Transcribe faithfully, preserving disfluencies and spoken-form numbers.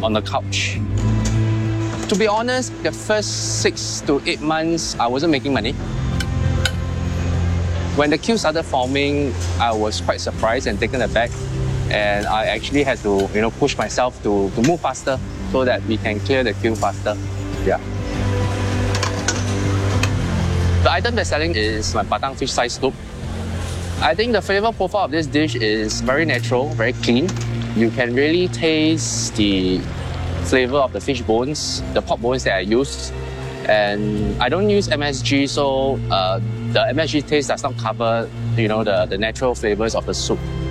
on the couch. To be honest, the first six to eight months, I wasn't making money. When the queue started forming, I was quite surprised and taken aback. And I actually had to, you know, push myself to, to move faster so that we can clear the queue faster. Yeah. The item they're selling is my Batang fish side soup. I think the flavor profile of this dish is very natural, very clean. You can really taste the flavor of the fish bones, the pork bones that I use. And I don't use M S G, so uh, the M S G taste does not cover, you know, the, the natural flavors of the soup.